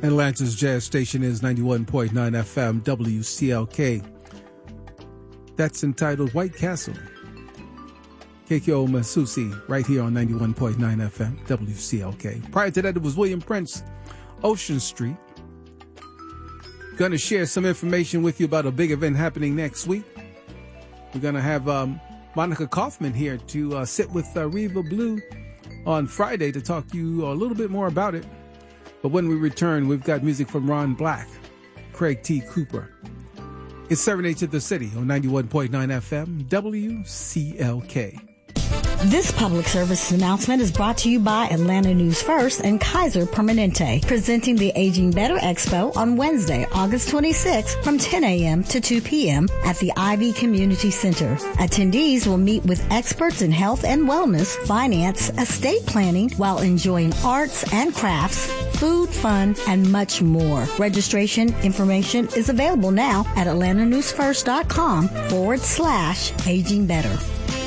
Atlanta's jazz station is 91.9 FM WCLK. That's entitled White Castle. Keiko Masusi, right here on 91.9 FM WCLK. Prior to that, it was William Prince, Ocean Street. Going to share some information with you about a big event happening next week. We're going to have Monica Kaufman here to sit with Reva Blue on Friday to talk to you a little bit more about it. But when we return, we've got music from Ron Black, Craig T. Cooper. It's Serenade to the City on 91.9 FM WCLK. This public service announcement is brought to you by Atlanta News First and Kaiser Permanente, presenting the Aging Better Expo on Wednesday, August 26th from 10 a.m. to 2 p.m. at the Ivy Community Center. Attendees will meet with experts in health and wellness, finance, estate planning, while enjoying arts and crafts, food, fun, and much more. Registration information is available now at atlantanewsfirst.com/aging better.